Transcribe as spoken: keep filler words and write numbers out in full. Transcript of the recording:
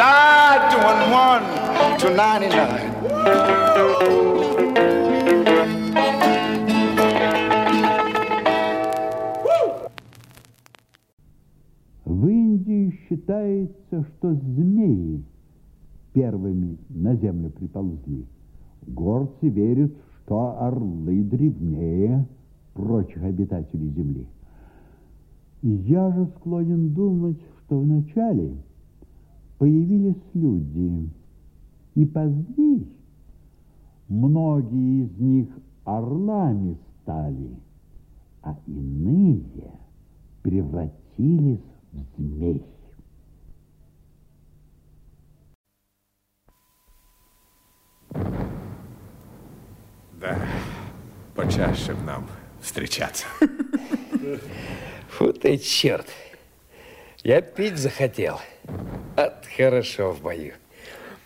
died doing one to ninety-nine. В Индии считается, что змеи первыми на землю приползли. Горцы верят, что орлы древнее прочих обитателей земли. Я же склонен думать, что вначале появились люди, и позднее многие из них орлами стали, а иные превратились в змей. Да, почаще б нам встречаться. Фу ты, черт. Я пить захотел. От хорошо в бою.